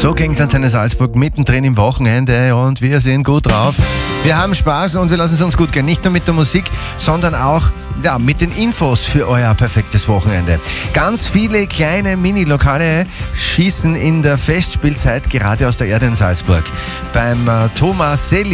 So klingt dann seine Salzburg mittendrin im Wochenende und wir sind gut drauf. Wir haben Spaß und wir lassen es uns gut gehen. Nicht nur mit der Musik, sondern auch mit den Infos für euer perfektes Wochenende. Ganz viele kleine Mini-Lokale schießen in der Festspielzeit gerade aus der Erde in Salzburg. Beim Thomas Selli